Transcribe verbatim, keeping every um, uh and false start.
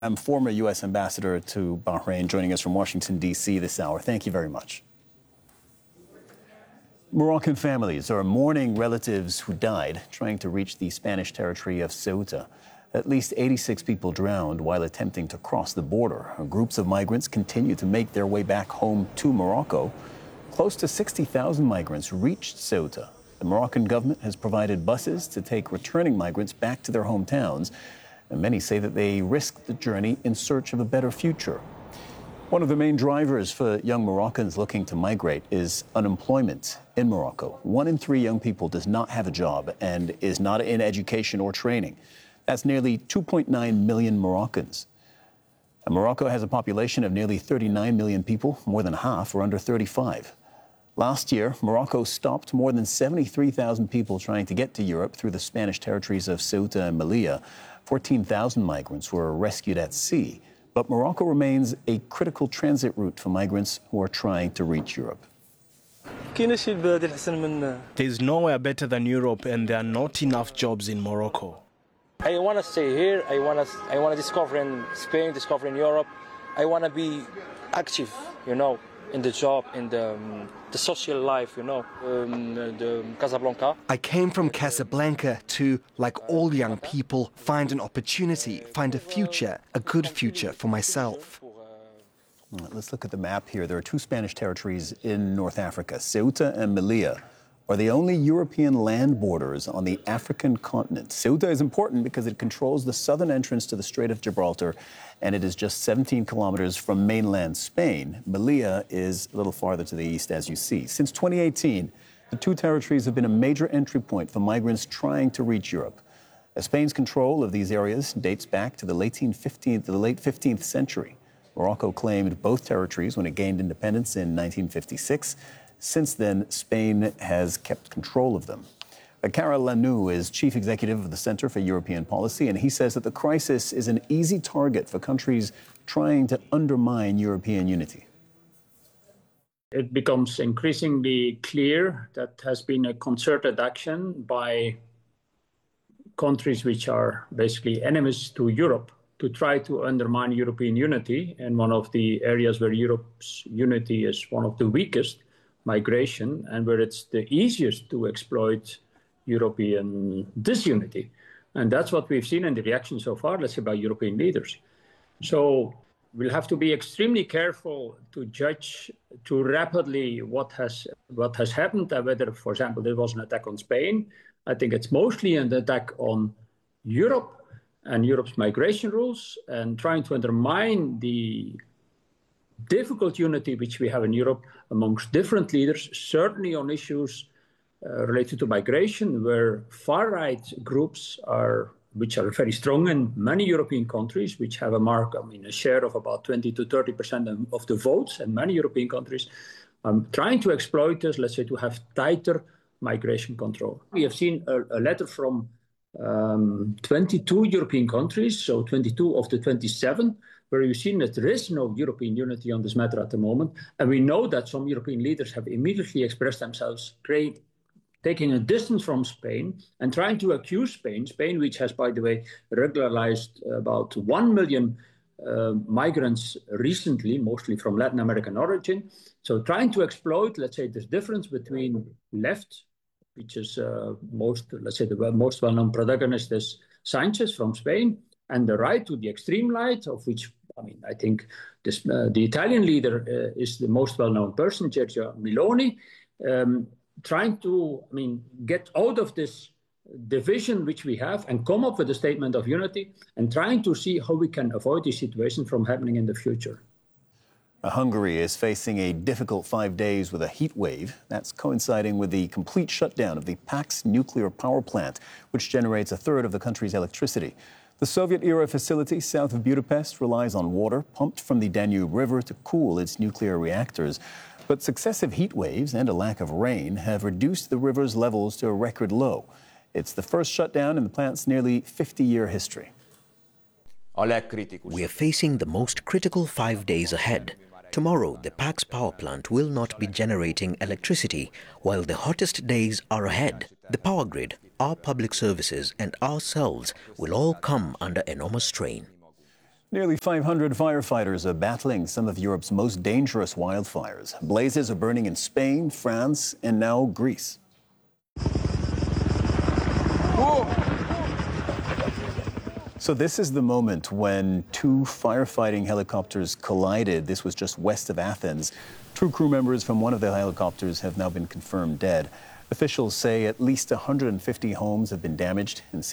I'm former U S ambassador to Bahrain, joining us from Washington, D C this hour. Thank you very much. Moroccan families are mourning relatives who died trying to reach the Spanish territory of Ceuta. At least eighty-six people drowned while attempting to cross the border. Groups of migrants continue to make their way back home to Morocco. Close to sixty thousand migrants reached Ceuta. The Moroccan government has provided buses to take returning migrants back to their hometowns. And many say that they risk the journey in search of a better future. One of the main drivers for young Moroccans looking to migrate is unemployment in Morocco. One in three young people does not have a job and is not in education or training. That's nearly two point nine million Moroccans. And Morocco has a population of nearly thirty-nine million people, more than half are under thirty-five. Last year, Morocco stopped more than seventy-three thousand people trying to get to Europe through the Spanish territories of Ceuta and Melilla. fourteen thousand migrants were rescued at sea. But Morocco remains a critical transit route for migrants who are trying to reach Europe. There's nowhere better than Europe, and there are not enough jobs in Morocco. I want to stay here. I want to I want to discover in Spain, discover in Europe. I want to be active, you know, in the job, in the, um, the social life, you know, um, the Casablanca. I came from Casablanca to, like all young people, find an opportunity, find a future, a good future for myself. Let's look at the map here. There are two Spanish territories in North Africa. Ceuta and Melilla are the only European land borders on the African continent. Ceuta is important because it controls the southern entrance to the Strait of Gibraltar, and it is just seventeen kilometers from mainland Spain. Melilla is a little farther to the east, as you see. Since twenty eighteen, the two territories have been a major entry point for migrants trying to reach Europe. Spain's control of these areas dates back to the late fifteenth, the late fifteenth century. Morocco claimed both territories when it gained independence in nineteen fifty-six. Since then, Spain has kept control of them. Karel Lanou is chief executive of the Center for European Policy, and he says that the crisis is an easy target for countries trying to undermine European unity. It becomes increasingly clear that has been a concerted action by countries which are basically enemies to Europe to try to undermine European unity. And one of the areas where Europe's unity is one of the weakest, migration, and where it's the easiest to exploit European disunity. And that's what we've seen in the reaction so far, let's say, by European leaders. So we'll have to be extremely careful to judge too rapidly what has what has happened, and whether, for example, there was an attack on Spain. I think it's mostly an attack on Europe and Europe's migration rules, and trying to undermine the difficult unity which we have in Europe amongst different leaders, certainly on issues uh, related to migration, where far-right groups are, which are very strong in many European countries, which have a mark, I mean, a share of about twenty to thirty percent of the votes in many European countries, um, trying to exploit this, let's say, to have tighter migration control. We have seen a, a letter from um, twenty-two European countries, so twenty-two of the twenty-seven, where you've seen that there is no European unity on this matter at the moment. And we know that some European leaders have immediately expressed themselves, great, taking a distance from Spain and trying to accuse Spain, Spain which has, by the way, regularized about one million uh, migrants recently, mostly from Latin American origin. So trying to exploit, let's say, this difference between left, which is uh, most, let's say, the most well-known protagonist is Sanchez from Spain, and the right to the extreme right, of which, I mean, I think this, uh, the Italian leader uh, is the most well-known person, Giorgia Meloni, um, trying to, I mean, get out of this division which we have and come up with a statement of unity, and trying to see how we can avoid this situation from happening in the future. Hungary is facing a difficult five days with a heat wave. That's coinciding with the complete shutdown of the Paks nuclear power plant, which generates a third of the country's electricity. The Soviet-era facility south of Budapest relies on water pumped from the Danube River to cool its nuclear reactors. But successive heat waves and a lack of rain have reduced the river's levels to a record low. It's the first shutdown in the plant's nearly fifty-year history. We are facing the most critical five days ahead. Tomorrow, the Paks power plant will not be generating electricity, while the hottest days are ahead. The power grid, our public services and ourselves will all come under enormous strain. Nearly five hundred firefighters are battling some of Europe's most dangerous wildfires. Blazes are burning in Spain, France, and now Greece. So this is the moment when two firefighting helicopters collided. This was just west of Athens. Two crew members from one of the helicopters have now been confirmed dead. Officials say at least one hundred fifty homes have been damaged and